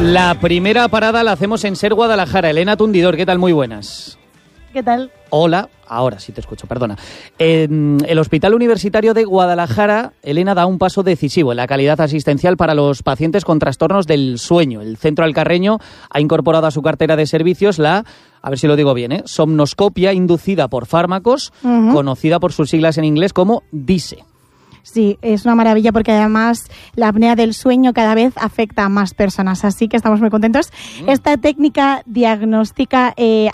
La primera parada la hacemos en Ser Guadalajara. Elena Tundidor, ¿qué tal? Muy buenas. ¿Qué tal? Hola, ahora sí te escucho, perdona. En el Hospital Universitario de Guadalajara, Elena da un paso decisivo en la calidad asistencial para los pacientes con trastornos del sueño. El Centro Alcarreño ha incorporado a su cartera de servicios a ver si lo digo bien, somnoscopia inducida por fármacos, conocida por sus siglas en inglés como DISE. Sí, es una maravilla porque además la apnea del sueño cada vez afecta a más personas, así que estamos muy contentos. Esta técnica diagnóstica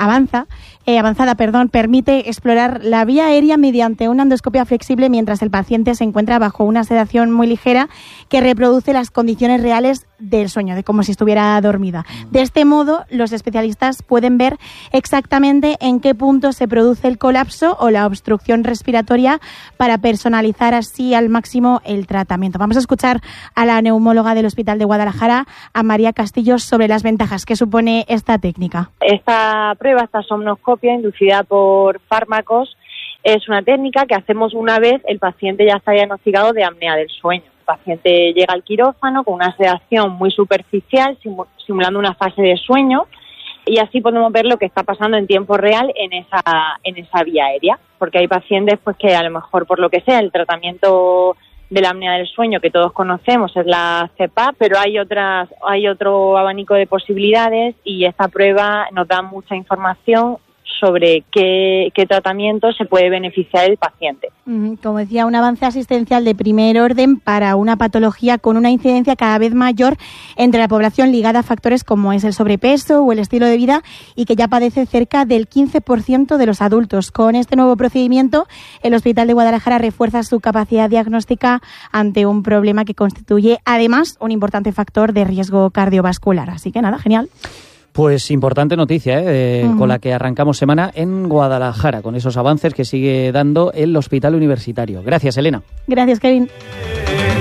avanzada, permite explorar la vía aérea mediante una endoscopia flexible mientras el paciente se encuentra bajo una sedación muy ligera que reproduce las condiciones reales del sueño, de como si estuviera dormida. De este modo, los especialistas pueden ver exactamente en qué punto se produce el colapso o la obstrucción respiratoria para personalizar así al máximo el tratamiento. Vamos a escuchar a la neumóloga del Hospital de Guadalajara, a María Castillo, sobre las ventajas que supone esta técnica. Esta prueba, esta somnoscopia inducida por fármacos, es una técnica que hacemos una vez el paciente ya está diagnosticado de apnea del sueño. El paciente llega al quirófano con una sedación muy superficial, simulando una fase de sueño, y así podemos ver lo que está pasando en tiempo real en esa vía aérea, porque hay pacientes pues que a lo mejor por lo que sea el tratamiento de la apnea del sueño que todos conocemos es la CPAP, pero hay otro abanico de posibilidades y esta prueba nos da mucha información sobre qué tratamiento se puede beneficiar el paciente. Como decía, un avance asistencial de primer orden para una patología con una incidencia cada vez mayor entre la población ligada a factores como es el sobrepeso o el estilo de vida y que ya padece cerca del 15% de los adultos. Con este nuevo procedimiento, el Hospital de Guadalajara refuerza su capacidad diagnóstica ante un problema que constituye además un importante factor de riesgo cardiovascular. Así que nada, genial. Pues importante noticia, con la que arrancamos semana en Guadalajara, con esos avances que sigue dando el Hospital Universitario. Gracias, Elena. Gracias, Kevin.